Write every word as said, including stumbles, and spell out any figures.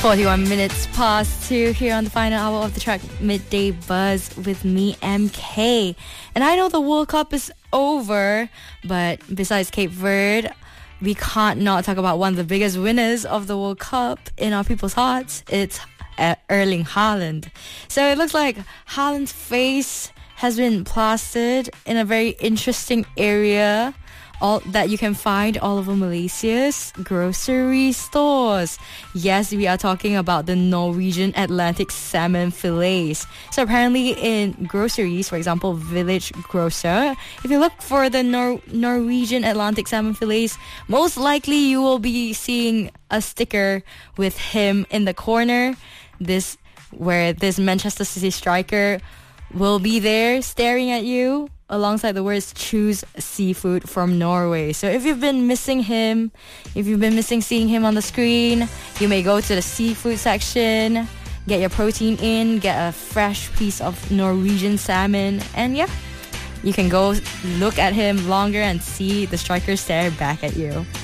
forty-one minutes past two here on the final hour of the track Midday Buzz with me, M K. And I know the World Cup is over, but besides Cape Verde, we can't not talk about one of the biggest winners of the World Cup in our people's hearts. It's uh, Erling Haaland. So it looks like Haaland's face has been plastered in a very interesting area all that you can find all over Malaysia's grocery stores. Yes, we are talking about the Norwegian Atlantic salmon fillets. So apparently in groceries, for example, Village Grocer, if you look for the Nor- Norwegian Atlantic salmon fillets, most likely you will be seeing a sticker with him in the corner. This where this Manchester City striker will be there staring at you alongside the words "choose seafood from Norway." So if you've been missing him, if you've been missing seeing him on the screen, you may go to the seafood section, get your protein in, get a fresh piece of Norwegian salmon, and yeah, you can go look at him longer and see the striker stare back at you.